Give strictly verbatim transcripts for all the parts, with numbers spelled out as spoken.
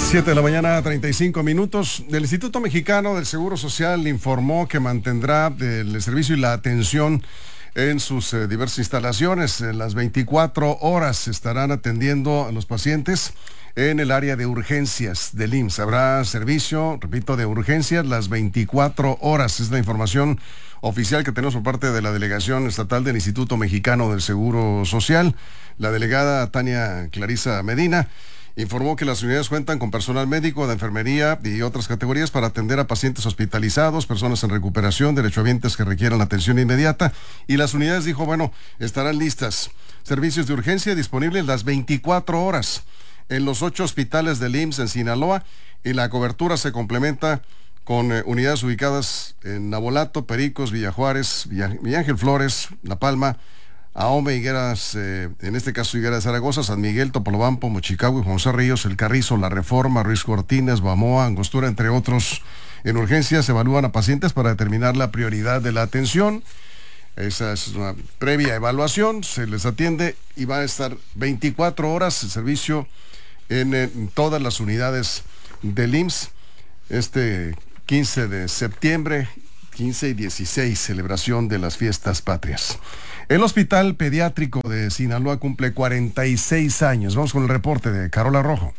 Siete de la mañana, treinta y cinco minutos. El Instituto Mexicano del Seguro Social informó que mantendrá el servicio y la atención en sus eh, diversas instalaciones. En las veinticuatro horas estarán atendiendo a los pacientes en el área de urgencias del I M S S. Habrá servicio, repito, de urgencias las veinticuatro horas. Es la información oficial que tenemos por parte de la Delegación Estatal del Instituto Mexicano del Seguro Social. La delegada Tania Clarisa Medina informó que las unidades cuentan con personal médico, de enfermería y otras categorías para atender a pacientes hospitalizados, personas en recuperación, derechohabientes que requieran atención inmediata. Y las unidades, dijo, bueno, estarán listas. Servicios de urgencia disponibles las veinticuatro horas en los ocho hospitales del I M S S en Sinaloa, y la cobertura se complementa con eh, unidades ubicadas en Navolato, Pericos, Villajuárez, Villa, Villa Ángel Flores, La Palma, Ahome, Higueras, eh, en este caso Higueras de Zaragoza, San Miguel, Topolobampo, Mochicagua, Juan José Ríos, El Carrizo, La Reforma, Ruiz Cortines, Bamoa, Angostura, entre otros. En urgencias se evalúan a pacientes para determinar la prioridad de la atención. Esa es una previa evaluación, se les atiende y va a estar veinticuatro horas el servicio en, en todas las unidades del I M S S. Este quince de septiembre, quince y dieciséis, celebración de las fiestas patrias. El Hospital Pediátrico de Sinaloa cumple cuarenta y seis años. Vamos con el reporte de Carola Rojo.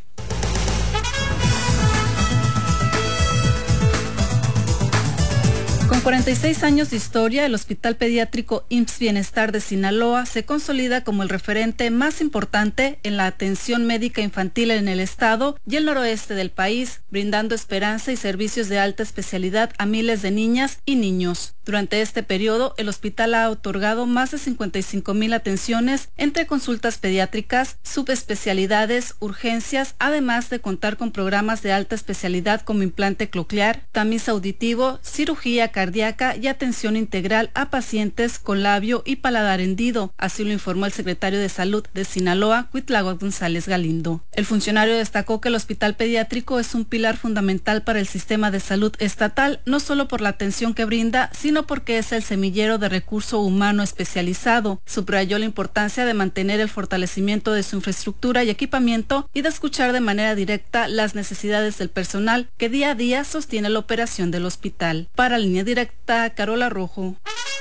Con cuarenta y seis años de historia, el Hospital Pediátrico I M S S Bienestar de Sinaloa se consolida como el referente más importante en la atención médica infantil en el estado y el noroeste del país, brindando esperanza y servicios de alta especialidad a miles de niñas y niños. Durante este periodo, el hospital ha otorgado más de cincuenta y cinco mil atenciones entre consultas pediátricas, subespecialidades, urgencias, además de contar con programas de alta especialidad como implante coclear, tamiz auditivo, cirugía cardíaca y atención integral a pacientes con labio y paladar hendido. Así lo informó el secretario de Salud de Sinaloa, Cuitláhuac González Galindo. El funcionario destacó que el hospital pediátrico es un pilar fundamental para el sistema de salud estatal, no solo por la atención que brinda, sino porque es el semillero de recurso humano especializado. Subrayó la importancia de mantener el fortalecimiento de su infraestructura y equipamiento y de escuchar de manera directa las necesidades del personal que día a día sostiene la operación del hospital. Para Línea Directa, Carola Rojo.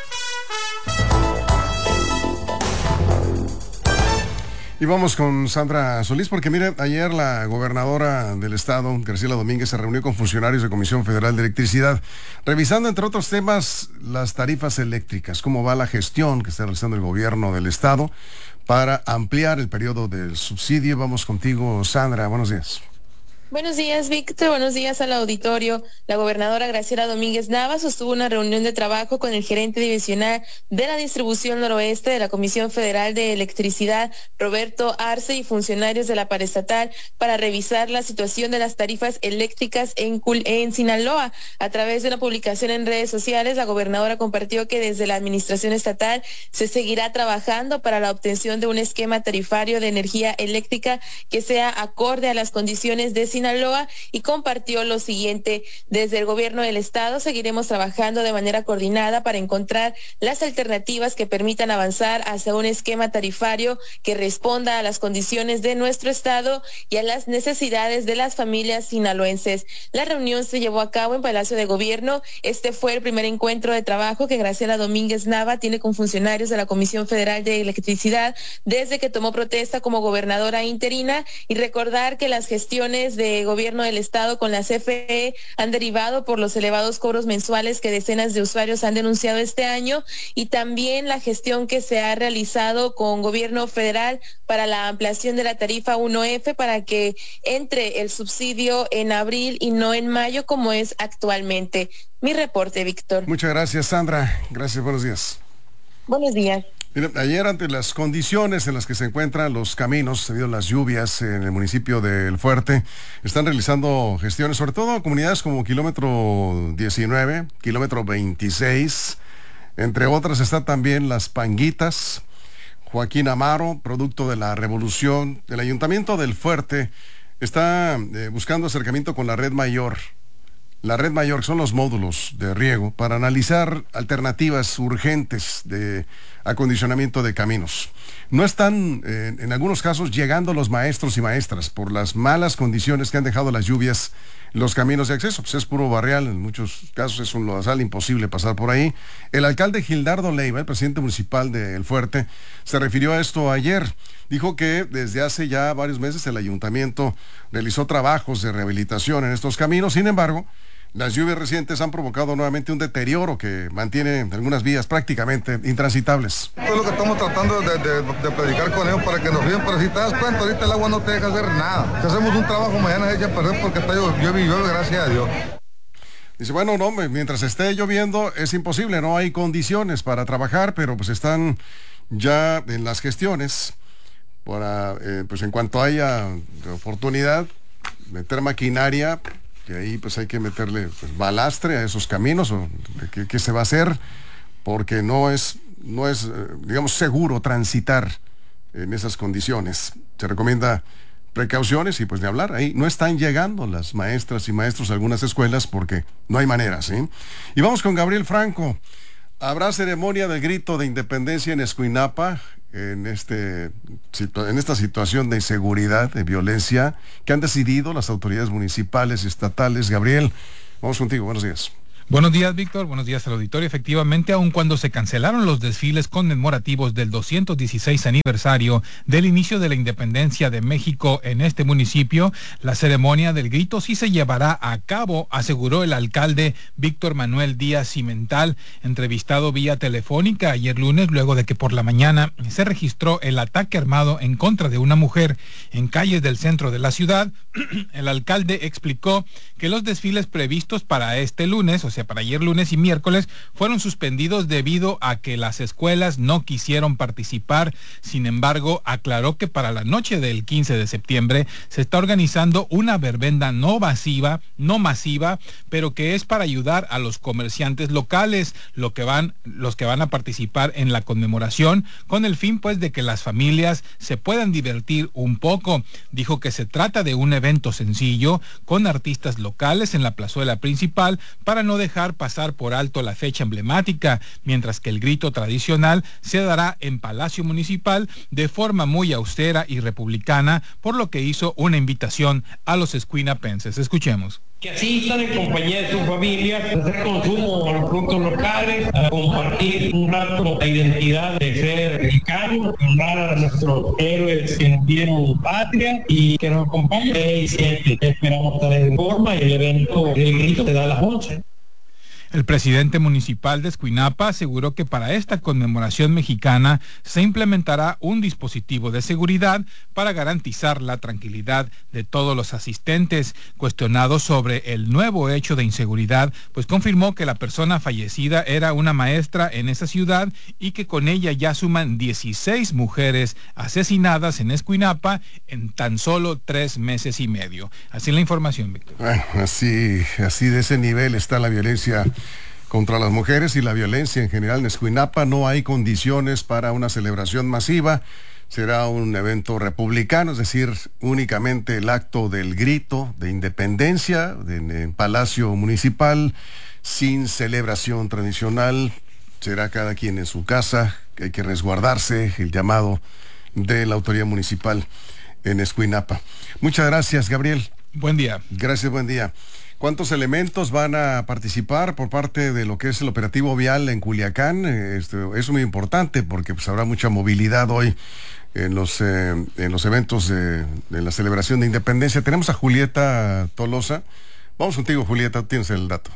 Y vamos con Sandra Solís, porque mire, ayer la gobernadora del estado, Graciela Domínguez, se reunió con funcionarios de Comisión Federal de Electricidad, revisando, entre otros temas, las tarifas eléctricas, cómo va la gestión que está realizando el gobierno del estado para ampliar el periodo del subsidio. Vamos contigo, Sandra, buenos días. Buenos días, Víctor. Buenos días al auditorio. La gobernadora Graciela Domínguez Nava sostuvo una reunión de trabajo con el gerente divisional de la distribución noroeste de la Comisión Federal de Electricidad, Roberto Arce, y funcionarios de la paraestatal para revisar la situación de las tarifas eléctricas en, en Sinaloa. A través de una publicación en redes sociales, la gobernadora compartió que desde la administración estatal se seguirá trabajando para la obtención de un esquema tarifario de energía eléctrica que sea acorde a las condiciones de Sinaloa, y compartió lo siguiente: desde el gobierno del estado seguiremos trabajando de manera coordinada para encontrar las alternativas que permitan avanzar hacia un esquema tarifario que responda a las condiciones de nuestro estado y a las necesidades de las familias sinaloenses. La reunión se llevó a cabo en Palacio de Gobierno. Este fue el primer encuentro de trabajo que Graciela Domínguez Nava tiene con funcionarios de la Comisión Federal de Electricidad desde que tomó protesta como gobernadora interina, y recordar que las gestiones de gobierno del estado con la C F E han derivado por los elevados cobros mensuales que decenas de usuarios han denunciado este año, y también la gestión que se ha realizado con gobierno federal para la ampliación de la tarifa uno F para que entre el subsidio en abril y no en mayo como es actualmente. Mi reporte, Víctor. Muchas gracias, Sandra. Gracias, buenos días. Buenos días. Mira, ayer, ante las condiciones en las que se encuentran los caminos debido a las lluvias en el municipio de El Fuerte, están realizando gestiones, sobre todo comunidades como kilómetro diecinueve, kilómetro veintiséis, entre otras está también Las Panguitas, Joaquín Amaro, producto de la revolución. El Ayuntamiento del Fuerte está eh, buscando acercamiento con la Red Mayor. La Red Mayor, que son los módulos de riego, para analizar alternativas urgentes de acondicionamiento de caminos. no están eh, en algunos casos llegando los maestros y maestras por las malas condiciones que han dejado las lluvias los caminos de acceso. Pues es puro barrial, en muchos casos es un lodazal imposible pasar por ahí. El alcalde Gildardo Leiva, el presidente municipal de El Fuerte, se refirió a esto ayer. Dijo que desde hace ya varios meses el ayuntamiento realizó trabajos de rehabilitación en estos caminos. Sin embargo, las lluvias recientes han provocado nuevamente un deterioro que mantiene algunas vías prácticamente intransitables. Esto es lo que estamos tratando de, de, de predicar con ellos para que nos ríen, pero si te das cuenta, ahorita el agua no te deja hacer nada. Si hacemos un trabajo, mañana se echa a perder porque está llueve y llueve, gracias a Dios. Dice, bueno, no, mientras esté lloviendo es imposible, no hay condiciones para trabajar, pero pues están ya en las gestiones para, eh, pues en cuanto haya oportunidad, meter maquinaria, que ahí pues hay que meterle pues, balastre a esos caminos, o qué, qué se va a hacer, porque no es, no es, digamos, seguro transitar en esas condiciones. Se recomienda precauciones y pues de hablar, ahí no están llegando las maestras y maestros a algunas escuelas porque no hay manera, ¿sí? Y vamos con Gabriel Franco. Habrá ceremonia del grito de independencia en Escuinapa, en, este, en esta situación de inseguridad, de violencia, que han decidido las autoridades municipales y estatales. Gabriel, vamos contigo, buenos días. Buenos días, Víctor. Buenos días al auditorio. Efectivamente, aun cuando se cancelaron los desfiles conmemorativos del doscientos dieciséis aniversario del inicio de la independencia de México en este municipio, la ceremonia del grito sí se llevará a cabo, aseguró el alcalde Víctor Manuel Díaz Cimental, entrevistado vía telefónica ayer lunes, luego de que por la mañana se registró el ataque armado en contra de una mujer en calles del centro de la ciudad. El alcalde explicó que los desfiles previstos para este lunes, o sea, para ayer lunes y miércoles, fueron suspendidos debido a que las escuelas no quisieron participar. Sin embargo, aclaró que para la noche del quince de septiembre se está organizando una verbena no masiva, no masiva, pero que es para ayudar a los comerciantes locales, lo que van, los que van a participar en la conmemoración, con el fin pues de que las familias se puedan divertir un poco. Dijo que se trata de un evento sencillo, con artistas locales en la plazuela principal, para no dejar pasar por alto la fecha emblemática, mientras que el grito tradicional se dará en Palacio Municipal de forma muy austera y republicana, por lo que hizo una invitación a los escuinapenses. Escuchemos. Que asistan en compañía de sus familias, a hacer consumo de los productos locales, a compartir un rato la identidad de ser mexicano, honrar a nuestros héroes que nos dieron patria y que nos acompañen. seis, siete, esperamos estar en forma y el evento del grito se da a las once. El presidente municipal de Escuinapa aseguró que para esta conmemoración mexicana se implementará un dispositivo de seguridad para garantizar la tranquilidad de todos los asistentes. Cuestionado sobre el nuevo hecho de inseguridad, pues confirmó que la persona fallecida era una maestra en esa ciudad y que con ella ya suman dieciséis mujeres asesinadas en Escuinapa en tan solo tres meses y medio. Así la información, Víctor. Bueno, así, así de ese nivel está la violencia contra las mujeres y la violencia en general en Escuinapa. No hay condiciones para una celebración masiva. Será un evento republicano, es decir, únicamente el acto del grito de independencia en el Palacio Municipal, sin celebración tradicional. Será cada quien en su casa, que hay que resguardarse, el llamado de la autoridad municipal en Escuinapa. Muchas gracias, Gabriel. Buen día. Gracias, buen día. ¿Cuántos elementos van a participar por parte de lo que es el operativo vial en Culiacán? Esto es muy importante porque pues habrá mucha movilidad hoy en los eh, en los eventos de, de la celebración de independencia. Tenemos a Julieta Tolosa. Vamos contigo, Julieta, tienes el dato.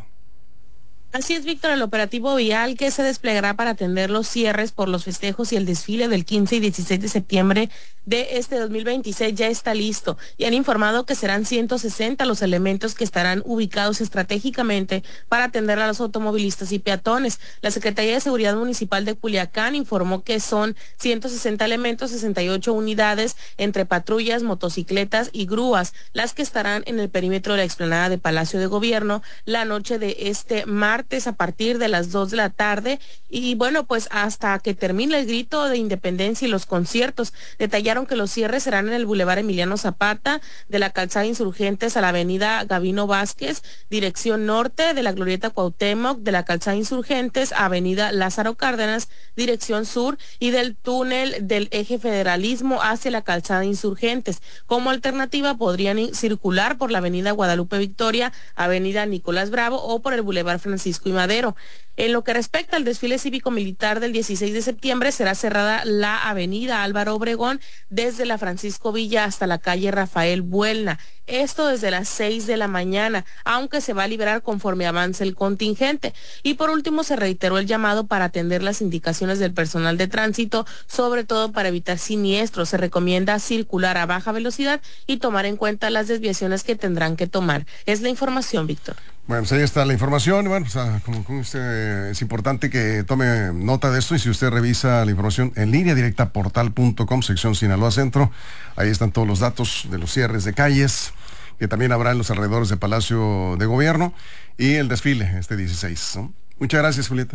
Así es, Víctor, el operativo vial que se desplegará para atender los cierres por los festejos y el desfile del quince y dieciséis de septiembre de este dos mil veintiséis ya está listo y han informado que serán ciento sesenta los elementos que estarán ubicados estratégicamente para atender a los automovilistas y peatones. La Secretaría de Seguridad Municipal de Culiacán informó que son ciento sesenta elementos, sesenta y ocho unidades entre patrullas, motocicletas y grúas, las que estarán en el perímetro de la explanada de Palacio de Gobierno la noche de este martes martes a partir de las dos de la tarde y bueno, pues hasta que termine el grito de independencia y los conciertos. Detallaron que los cierres serán en el Boulevard Emiliano Zapata, de la calzada Insurgentes a la avenida Gabino Vázquez, dirección norte, de la Glorieta Cuauhtémoc, de la calzada Insurgentes a avenida Lázaro Cárdenas, dirección sur, y del túnel del eje Federalismo hacia la calzada Insurgentes. Como alternativa podrían circular por la avenida Guadalupe Victoria, avenida Nicolás Bravo o por el Boulevard Francisco y Madero. En lo que respecta al desfile cívico-militar del dieciséis de septiembre, será cerrada la avenida Álvaro Obregón desde la Francisco Villa hasta la calle Rafael Buelna. Esto desde las seis de la mañana, aunque se va a liberar conforme avance el contingente. Y por último, se reiteró el llamado para atender las indicaciones del personal de tránsito, sobre todo para evitar siniestros. Se recomienda circular a baja velocidad y tomar en cuenta las desviaciones que tendrán que tomar. Es la información, Víctor. Bueno, pues ahí está la información. Bueno, pues, como, como usted, es importante que tome nota de esto, y si usted revisa la información en línea directa portal punto com, sección Sinaloa Centro, ahí están todos los datos de los cierres de calles que también habrá en los alrededores del Palacio de Gobierno y el desfile este dieciséis, ¿no? Muchas gracias, Julieta.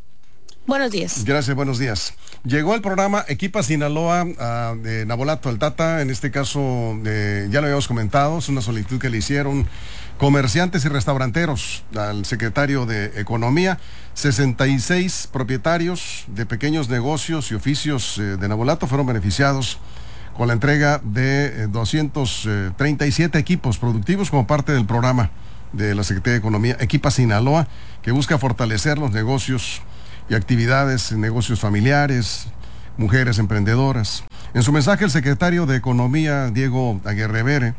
Buenos días. Gracias, buenos días. Llegó el programa Equipa Sinaloa uh, de Nabolato al Tata. En este caso, eh, ya lo habíamos comentado, es una solicitud que le hicieron comerciantes y restauranteros al secretario de Economía. sesenta y seis propietarios de pequeños negocios y oficios eh, de Nabolato fueron beneficiados con la entrega de eh, doscientos treinta y siete equipos productivos como parte del programa de la Secretaría de Economía Equipa Sinaloa, que busca fortalecer los negocios y actividades en negocios familiares, mujeres emprendedoras. En su mensaje, el secretario de Economía, Diego Aguirre,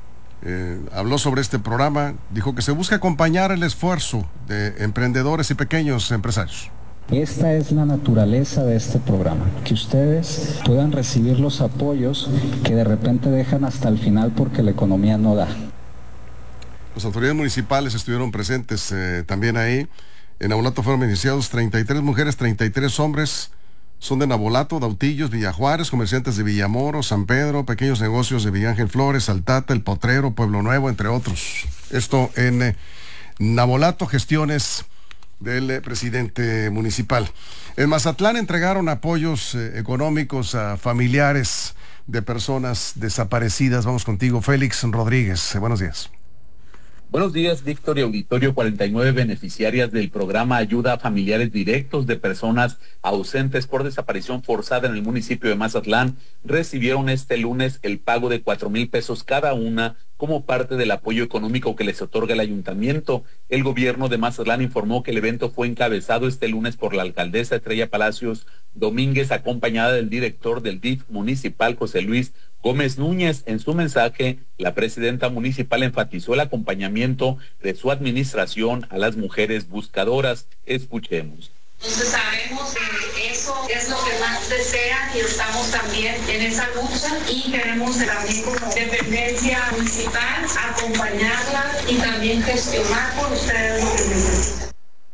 eh, habló sobre este programa. Dijo que se busca acompañar el esfuerzo de emprendedores y pequeños empresarios. Esta es la naturaleza de este programa, que ustedes puedan recibir los apoyos que de repente dejan hasta el final porque la economía no da. Las autoridades municipales estuvieron presentes eh, también ahí. En Nabolato fueron beneficiados treinta y tres mujeres, treinta y tres hombres. Son de Nabolato, Dautillos, Villajuárez, comerciantes de Villamoro, San Pedro, pequeños negocios de Villángel Flores, Altata, El Potrero, Pueblo Nuevo, entre otros. Esto en eh, Nabolato, gestiones del eh, presidente municipal. En Mazatlán entregaron apoyos eh, económicos a familiares de personas desaparecidas. Vamos contigo, Félix Rodríguez. Eh, buenos días. Buenos días, Víctor y auditorio. cuarenta y nueve beneficiarias del programa Ayuda a Familiares Directos de Personas Ausentes por Desaparición Forzada en el municipio de Mazatlán recibieron este lunes el pago de cuatro mil pesos cada una como parte del apoyo económico que les otorga el ayuntamiento. El gobierno de Mazatlán informó que el evento fue encabezado este lunes por la alcaldesa Estrella Palacios Domínguez, acompañada del director del D I F municipal, José Luis Gómez Núñez. En su mensaje, la presidenta municipal enfatizó el acompañamiento de su administración a las mujeres buscadoras. Escuchemos. Entonces sabemos que eso es lo que más desean y estamos también en esa lucha, y queremos también como dependencia municipal acompañarla y también gestionar por ustedes lo que necesitan.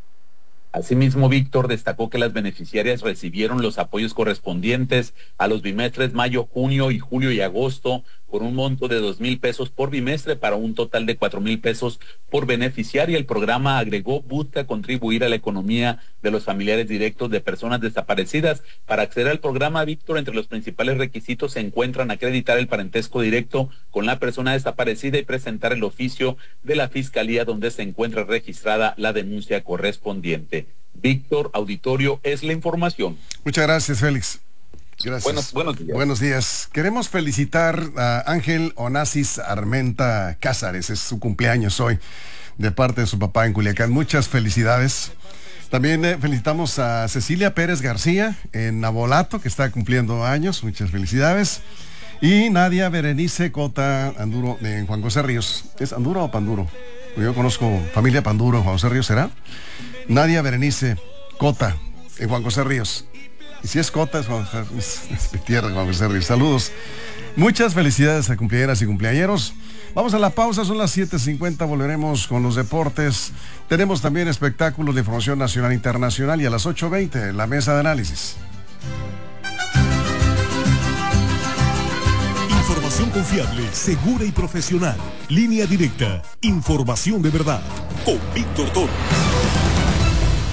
Asimismo, Víctor destacó que las beneficiarias recibieron los apoyos correspondientes a los bimestres mayo, junio y julio y agosto por un monto de dos mil pesos por bimestre para un total de cuatro mil pesos por beneficiaria. El programa, agregó, busca contribuir a la economía de los familiares directos de personas desaparecidas. Para acceder al programa, Víctor, entre los principales requisitos se encuentran acreditar el parentesco directo con la persona desaparecida y presentar el oficio de la fiscalía donde se encuentra registrada la denuncia correspondiente. Víctor, auditorio, es la información. Muchas gracias, Félix. Gracias. Buenos, buenos días. Buenos días. Queremos felicitar a Ángel Onassis Armenta Cázares. Es su cumpleaños hoy, de parte de su papá en Culiacán. Muchas felicidades. También eh, felicitamos a Cecilia Pérez García en Nabolato, que está cumpliendo años. Muchas felicidades. Y Nadia Berenice Cota Anduro en Juan José Ríos. ¿Es Anduro o Panduro? Yo conozco familia Panduro, Juan José Ríos, ¿será? Nadia Berenice Cota en Juan José Ríos. Y si es Cota, es, Juan, es, es mi tierra, Juan José Ríos. Saludos. Muchas felicidades a cumpleañeras y cumpleañeros. Vamos a la pausa, son las siete cincuenta, volveremos con los deportes. Tenemos también espectáculos de información nacional e internacional, y a las ocho veinte, la mesa de análisis. Información confiable, segura y profesional. Línea directa. Información de verdad. Con Víctor Toro.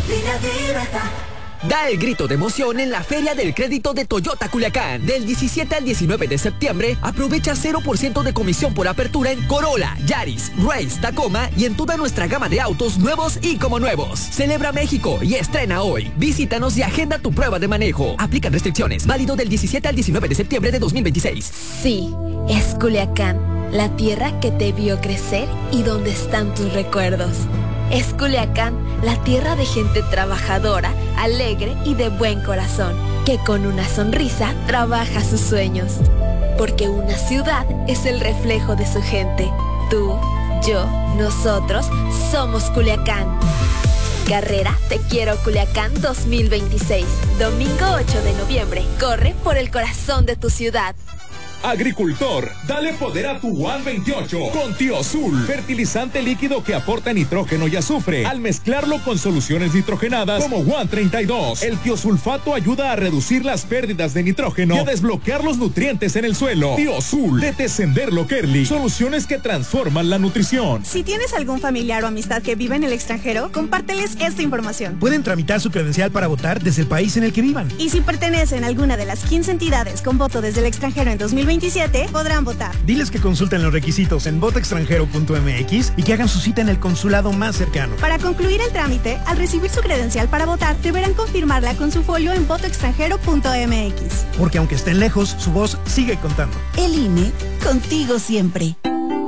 Da el grito de emoción en la Feria del Crédito de Toyota Culiacán. Del diecisiete al diecinueve de septiembre, aprovecha cero por ciento de comisión por apertura en Corolla, Yaris, Race, Tacoma y en toda nuestra gama de autos nuevos y como nuevos. Celebra México y estrena hoy. Visítanos y agenda tu prueba de manejo. Aplican restricciones. Válido del diecisiete al diecinueve de septiembre de dos mil veintiséis. Sí, es Culiacán, la tierra que te vio crecer y donde están tus recuerdos. Es Culiacán, la tierra de gente trabajadora, alegre y de buen corazón, que con una sonrisa trabaja sus sueños. Porque una ciudad es el reflejo de su gente. Tú, yo, nosotros somos Culiacán. Carrera Te Quiero Culiacán dos mil veintiséis. Domingo ocho de noviembre. Corre por el corazón de tu ciudad. Agricultor, dale poder a tu One veintiocho con Tiosul, fertilizante líquido que aporta nitrógeno y azufre. Al mezclarlo con soluciones nitrogenadas como One treinta y dos, el tiosulfato ayuda a reducir las pérdidas de nitrógeno y a desbloquear los nutrientes en el suelo. Tiosul, de Tessenderlo Kerly, soluciones que transforman la nutrición. Si tienes algún familiar o amistad que vive en el extranjero, compárteles esta información. Pueden tramitar su credencial para votar desde el país en el que vivan. Y si pertenecen a alguna de las quince entidades con voto desde el extranjero en dos mil veintisiete, podrán votar. Diles que consulten los requisitos en voto extranjero punto m x y que hagan su cita en el consulado más cercano. Para concluir el trámite, al recibir su credencial para votar, deberán confirmarla con su folio en voto extranjero punto m x. Porque aunque estén lejos, su voz sigue contando. El I N E, contigo siempre.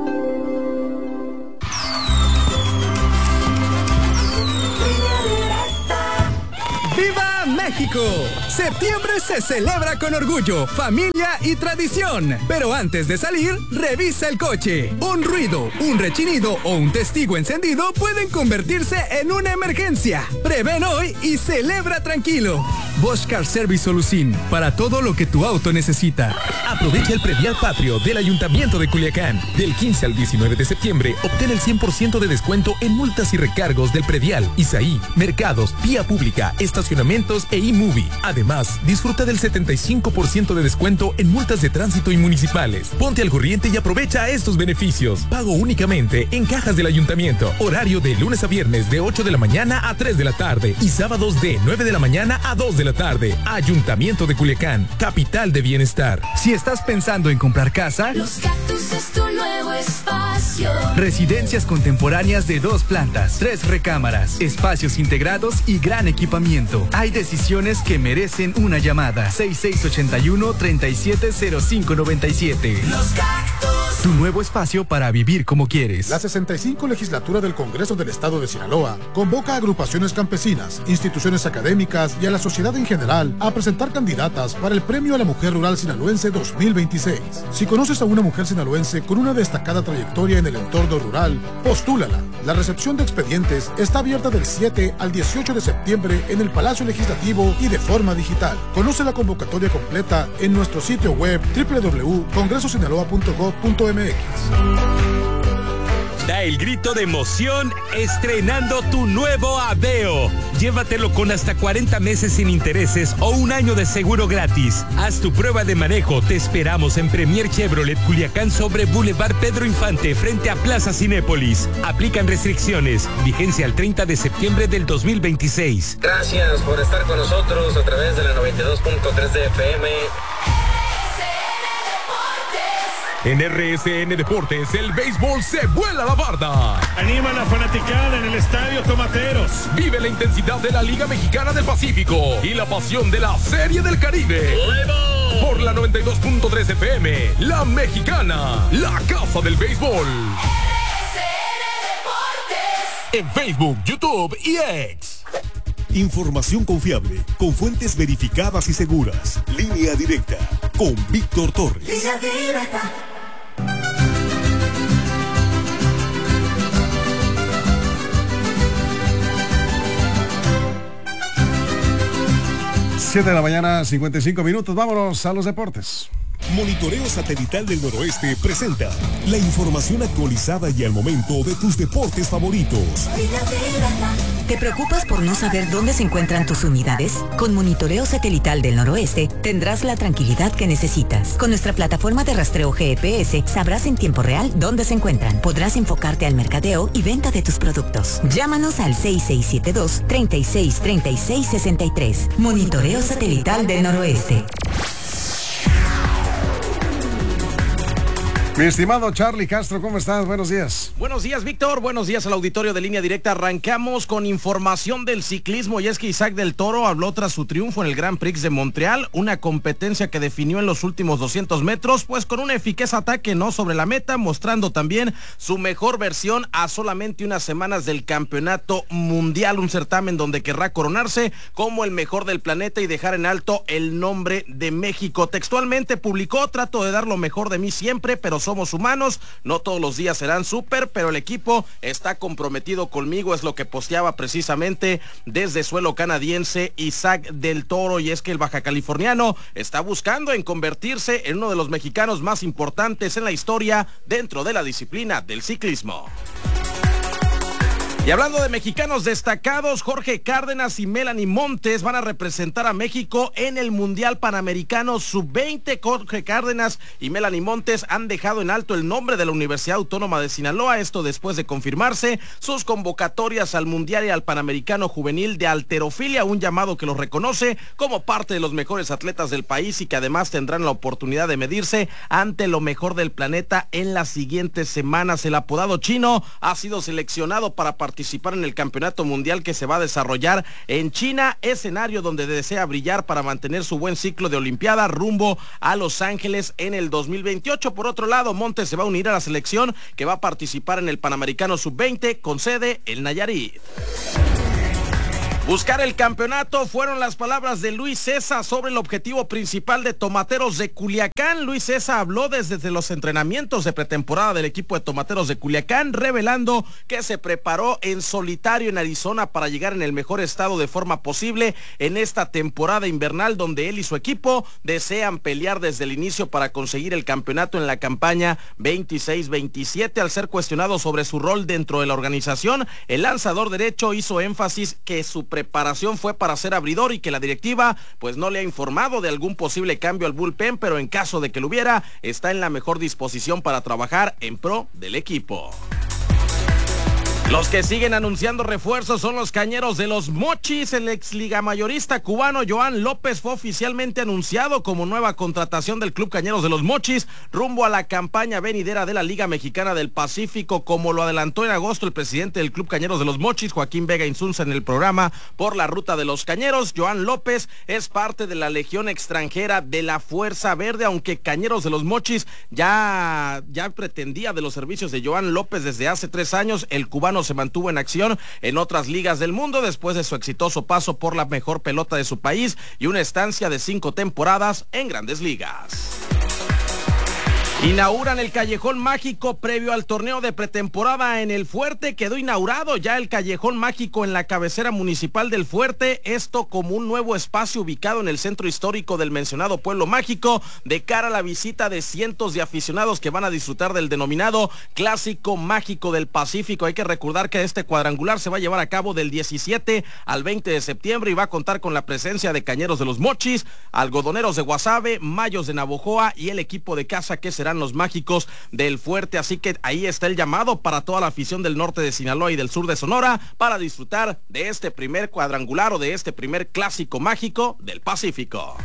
¡Viva México! Septiembre se celebra con orgullo, familia y tradición. Pero antes de salir, revisa el coche. Un ruido, un rechinido o un testigo encendido pueden convertirse en una emergencia. Prevén hoy y celebra tranquilo. Bosch Car Service Solución, para todo lo que tu auto necesita. Aprovecha el predial patrio del Ayuntamiento de Culiacán. Del quince al diecinueve de septiembre, obtén el cien por ciento de descuento en multas y recargos del predial, Isaí, mercados, vía pública, estacionamientos e iMovie. Además, disfruta del setenta y cinco por ciento de descuento en multas de tránsito y municipales. Ponte al corriente y aprovecha estos beneficios. Pago únicamente en cajas del Ayuntamiento. Horario de lunes a viernes de ocho de la mañana a tres de la tarde y sábados de nueve de la mañana a dos de la tarde. Ayuntamiento de Culiacán, capital de bienestar. Si estás pensando en comprar casa, Los Cactus es tu nuevo espacio. Residencias contemporáneas de dos plantas, tres recámaras, espacios integrados y gran equipamiento. Hay decisiones que merecen una llamada. seis seis ocho uno, tres siete cero cinco nueve siete. Los Cactus. Tu nuevo espacio para vivir como quieres. La sesenta y cinco legislatura del Congreso del Estado de Sinaloa convoca a agrupaciones campesinas, instituciones académicas y a la sociedad en general a presentar candidatas para el Premio a la Mujer Rural Sinaloense dos mil veintiséis. Si conoces a una mujer sinaloense con una destacada trayectoria en el entorno rural, postúlala. La recepción de expedientes está abierta del siete al dieciocho de septiembre en el Palacio Legislativo y de forma digital. Conoce la convocatoria completa en nuestro sitio web doble u doble u doble u punto congreso sinaloa punto gov punto m x. Da el grito de emoción estrenando tu nuevo Aveo. Llévatelo con hasta cuarenta meses sin intereses o un año de seguro gratis. Haz tu prueba de manejo. Te esperamos en Premier Chevrolet Culiacán sobre Boulevard Pedro Infante frente a Plaza Cinépolis. Aplican restricciones. Vigencia al treinta de septiembre del dos mil veintiséis. Gracias por estar con nosotros a través de la noventa y dos punto tres de F M. En R S N Deportes, el béisbol se vuela la barda. Anima a la fanaticada en el Estadio Tomateros. Vive la intensidad de la Liga Mexicana del Pacífico y la pasión de la Serie del Caribe. ¡Luego! Por la noventa y dos punto tres F M, La Mexicana, la casa del béisbol. R S N Deportes. En Facebook, YouTube y X. Información confiable, con fuentes verificadas y seguras. Línea directa, con Víctor Torres. Línea directa. siete de la mañana, cincuenta y cinco minutos. Vámonos a los deportes. Monitoreo Satelital del Noroeste presenta la información actualizada y al momento de tus deportes favoritos. ¿Te preocupas por no saber dónde se encuentran tus unidades? Con Monitoreo Satelital del Noroeste tendrás la tranquilidad que necesitas. Con nuestra plataforma de rastreo G P S sabrás en tiempo real dónde se encuentran. Podrás enfocarte al mercadeo y venta de tus productos. Llámanos al seis seis siete dos, treinta y seis, treinta y seis, sesenta y tres. Monitoreo Satelital del Noroeste. Mi estimado Charlie Castro, ¿cómo estás? Buenos días. Buenos días, Víctor. Buenos días al auditorio de Línea Directa. Arrancamos con información del ciclismo y es que Isaac del Toro habló tras su triunfo en el Grand Prix de Montreal, una competencia que definió en los últimos doscientos metros, pues con un eficaz ataque no sobre la meta, mostrando también su mejor versión a solamente unas semanas del Campeonato Mundial, un certamen donde querrá coronarse como el mejor del planeta y dejar en alto el nombre de México. Textualmente publicó: trato de dar lo mejor de mí siempre, pero somos humanos, no todos los días serán súper, pero el equipo está comprometido conmigo, es lo que posteaba precisamente desde suelo canadiense Isaac del Toro. Y es que el baja californiano está buscando en convertirse en uno de los mexicanos más importantes en la historia dentro de la disciplina del ciclismo. Y hablando de mexicanos destacados, Jorge Cárdenas y Melanie Montes van a representar a México en el Mundial Panamericano sub veinte. Jorge Cárdenas y Melanie Montes han dejado en alto el nombre de la Universidad Autónoma de Sinaloa, esto después de confirmarse sus convocatorias al Mundial y al Panamericano Juvenil de Halterofilia, un llamado que los reconoce como parte de los mejores atletas del país y que además tendrán la oportunidad de medirse ante lo mejor del planeta en las siguientes semanas. El apodado chino ha sido seleccionado para participar participar en el Campeonato Mundial que se va a desarrollar en China, escenario donde desea brillar para mantener su buen ciclo de Olimpiada rumbo a Los Ángeles en el dos mil veintiocho. Por otro lado, Montes se va a unir a la selección que va a participar en el Panamericano sub veinte con sede en Nayarit. Buscar el campeonato fueron las palabras de Luis Cessa sobre el objetivo principal de Tomateros de Culiacán. Luis Cessa habló desde los entrenamientos de pretemporada del equipo de Tomateros de Culiacán, revelando que se preparó en solitario en Arizona para llegar en el mejor estado de forma posible en esta temporada invernal, donde él y su equipo desean pelear desde el inicio para conseguir el campeonato en la campaña veintiséis veintisiete. Al ser cuestionado sobre su rol dentro de la organización, el lanzador derecho hizo énfasis que su preparación fue para ser abridor y que la directiva pues no le ha informado de algún posible cambio al bullpen, pero en caso de que lo hubiera, está en la mejor disposición para trabajar en pro del equipo. Los que siguen anunciando refuerzos son los Cañeros de los Mochis. El ex ligamayorista cubano Joan López fue oficialmente anunciado como nueva contratación del Club Cañeros de los Mochis rumbo a la campaña venidera de la Liga Mexicana del Pacífico, como lo adelantó en agosto el presidente del Club Cañeros de los Mochis, Joaquín Vega Insunza, en el programa Por la Ruta de los Cañeros. Joan López es parte de la Legión Extranjera de la Fuerza Verde, aunque Cañeros de los Mochis ya, ya pretendía de los servicios de Joan López desde hace tres años. El cubano se mantuvo en acción en otras ligas del mundo después de su exitoso paso por la mejor pelota de su país y una estancia de cinco temporadas en Grandes Ligas. Inauguran el Callejón Mágico previo al torneo de pretemporada en El Fuerte. Quedó inaugurado ya el Callejón Mágico en la cabecera municipal del Fuerte, esto como un nuevo espacio ubicado en el centro histórico del mencionado pueblo mágico, de cara a la visita de cientos de aficionados que van a disfrutar del denominado Clásico Mágico del Pacífico. Hay que recordar que este cuadrangular se va a llevar a cabo del diecisiete al veinte de septiembre y va a contar con la presencia de Cañeros de los Mochis, Algodoneros de Guasave, Mayos de Navojoa y el equipo de casa que será los Mágicos del Fuerte. Así que ahí está el llamado para toda la afición del norte de Sinaloa y del sur de Sonora para disfrutar de este primer cuadrangular o de este primer Clásico Mágico del Pacífico.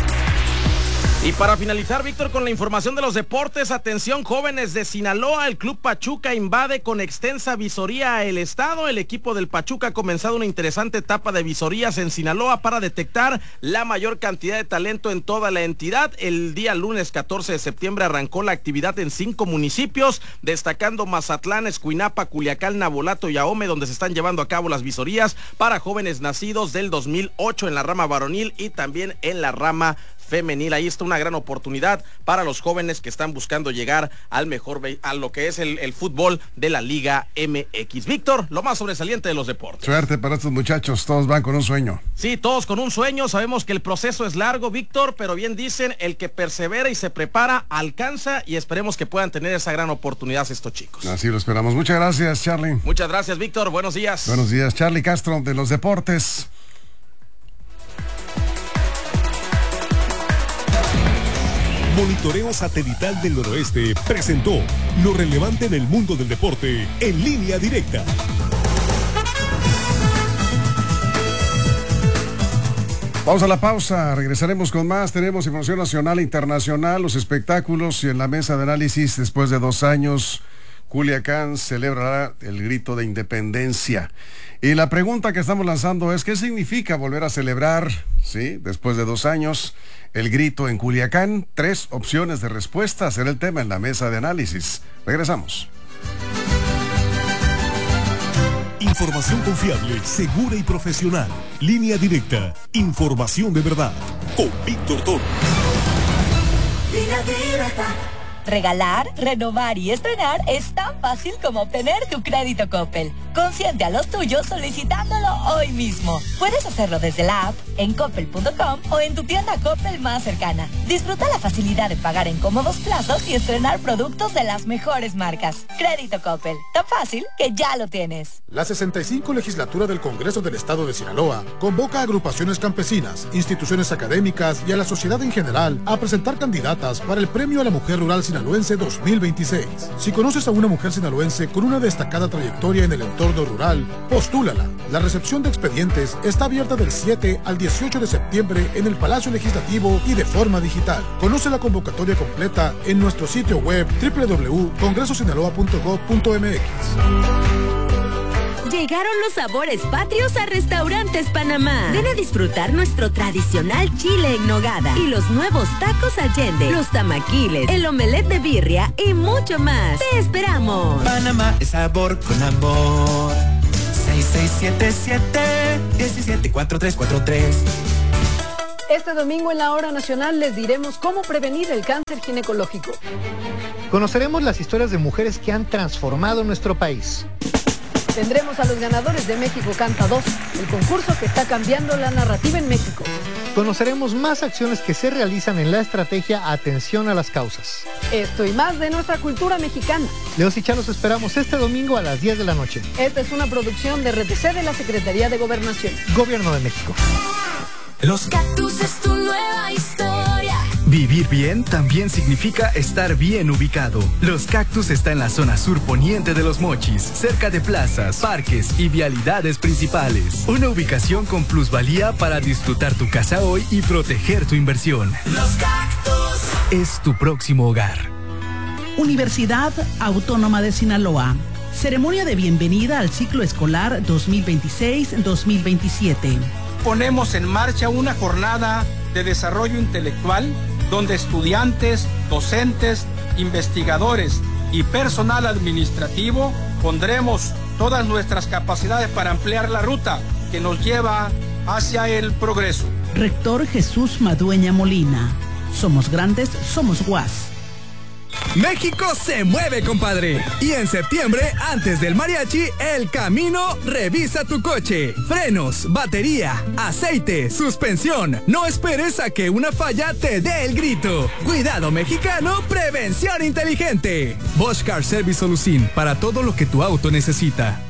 Y para finalizar, Víctor, con la información de los deportes, atención jóvenes de Sinaloa, el Club Pachuca invade con extensa visoría el estado. El equipo del Pachuca ha comenzado una interesante etapa de visorías en Sinaloa para detectar la mayor cantidad de talento en toda la entidad. El día lunes catorce de septiembre arrancó la actividad en cinco municipios, destacando Mazatlán, Escuinapa, Culiacán, Navolato y Ahome, donde se están llevando a cabo las visorías para jóvenes nacidos del dos mil ocho en la rama varonil y también en la rama femenil. Ahí está una gran oportunidad para los jóvenes que están buscando llegar al mejor, a lo que es el, el fútbol de la Liga M X. Víctor, lo más sobresaliente de los deportes. Suerte para estos muchachos, todos van con un sueño. Sí, todos con un sueño. Sabemos que el proceso es largo, Víctor, pero bien dicen, el que persevera y se prepara alcanza, y esperemos que puedan tener esa gran oportunidad estos chicos. Así lo esperamos. Muchas gracias, Charlie. Muchas gracias, Víctor. Buenos días. Buenos días, Charlie Castro de los deportes. Monitoreo Satelital del Noroeste presentó lo relevante del mundo del deporte en línea directa. Vamos a la pausa, regresaremos con más. Tenemos información nacional e internacional, los espectáculos, y en la mesa de análisis, después de dos años, Culiacán celebrará el grito de independencia. Y la pregunta que estamos lanzando es, ¿qué significa volver a celebrar, sí, después de dos años, el grito en Culiacán? Tres opciones de respuesta será el tema en la mesa de análisis. Regresamos. Información confiable, segura y profesional. Línea directa. Información de verdad. Con Víctor Toro. Línea directa. Regalar, renovar y estrenar es tan fácil como obtener tu crédito Coppel. Consiente a los tuyos solicitándolo hoy mismo. Puedes hacerlo desde la app, en coppel punto com o en tu tienda Coppel más cercana. Disfruta la facilidad de pagar en cómodos plazos y estrenar productos de las mejores marcas. Crédito Coppel, tan fácil que ya lo tienes. La sesenta y cinco legislatura del Congreso del Estado de Sinaloa convoca a agrupaciones campesinas, instituciones académicas y a la sociedad en general a presentar candidatas para el Premio a la Mujer Rural Sinaloense dos mil veintiséis. Si conoces a una mujer sinaloense con una destacada trayectoria en el entorno rural, postúlala. La recepción de expedientes está abierta del siete al dieciocho de septiembre en el Palacio Legislativo y de forma digital. Conoce la convocatoria completa en nuestro sitio web doble u doble u doble u punto congreso sinaloa punto gob punto m x. Llegaron los sabores patrios a Restaurantes Panamá. Ven a disfrutar nuestro tradicional chile en nogada y los nuevos tacos Allende, los tamaquiles, el omelette de birria y mucho más. ¡Te esperamos! Panamá es sabor con amor. seis seis siete siete, uno siete cuatro tres cuatro tres. Este domingo en la Hora Nacional les diremos cómo prevenir el cáncer ginecológico. Conoceremos las historias de mujeres que han transformado nuestro país. Tendremos a los ganadores de México Canta dos, el concurso que está cambiando la narrativa en México. Conoceremos más acciones que se realizan en la estrategia Atención a las Causas. Esto y más de nuestra cultura mexicana. Leos y Chá los esperamos este domingo a las diez de la noche. Esta es una producción de R T C de la Secretaría de Gobernación. Gobierno de México. Los cactus es tu nueva historia. Vivir bien también significa estar bien ubicado. Los Cactus está en la zona sur poniente de Los Mochis, cerca de plazas, parques y vialidades principales. Una ubicación con plusvalía para disfrutar tu casa hoy y proteger tu inversión. Los Cactus es tu próximo hogar. Universidad Autónoma de Sinaloa. Ceremonia de bienvenida al ciclo escolar dos mil veintiséis dos mil veintisiete. Ponemos en marcha una jornada de desarrollo intelectual donde estudiantes, docentes, investigadores y personal administrativo pondremos todas nuestras capacidades para ampliar la ruta que nos lleva hacia el progreso. Rector Jesús Madueña Molina. Somos grandes, somos U A S. México se mueve, compadre. Y en septiembre, antes del mariachi, El Camino revisa tu coche. Frenos, batería, aceite, suspensión. No esperes a que una falla te dé el grito. Cuidado mexicano, prevención inteligente. Bosch Car Service Solución, para todo lo que tu auto necesita.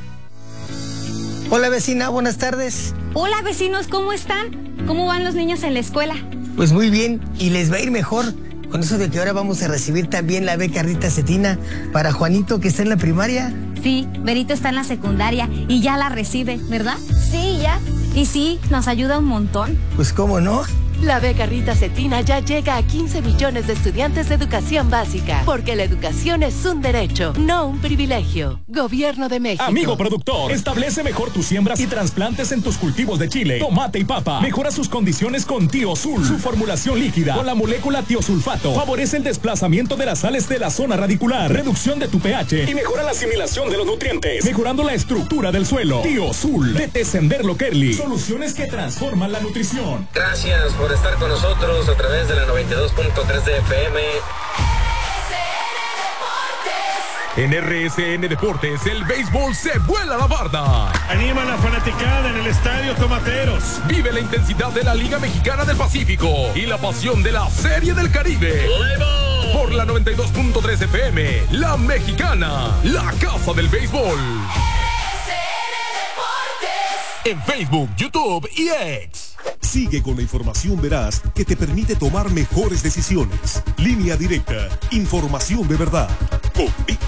Hola vecina, buenas tardes. Hola vecinos, ¿cómo están? ¿Cómo van los niños en la escuela? Pues muy bien, y les va a ir mejor. Con eso de que ahora vamos a recibir también la beca Rita Cetina para Juanito, que está en la primaria. Sí, Berito está en la secundaria y ya la recibe, ¿verdad? Sí, ya. Y sí, nos ayuda un montón. Pues cómo no. La beca Rita Cetina ya llega a quince millones de estudiantes de educación básica, porque la educación es un derecho, no un privilegio. Gobierno de México. Amigo productor, establece mejor tus siembras y trasplantes en tus cultivos de chile, tomate y papa. Mejora sus condiciones con Tiosul. Su formulación líquida con la molécula tiosulfato favorece el desplazamiento de las sales de la zona radicular, reducción de tu pH y mejora la asimilación de los nutrientes, mejorando la estructura del suelo. Tiosul de Tesenderlo Kerli. Soluciones que transforman la nutrición. Gracias por por estar con nosotros a través de la noventa y dos punto tres de F M. En R S N Deportes, el béisbol se vuela la barda. Anima a la fanaticada en el Estadio Tomateros. Vive la intensidad de la Liga Mexicana del Pacífico y la pasión de la Serie del Caribe. ¡Levo! Por la noventa y dos punto tres F M, La Mexicana, la casa del béisbol. R S N Deportes. En Facebook, YouTube y X. Sigue con la información veraz que te permite tomar mejores decisiones. Línea Directa, información de verdad. Con Víctor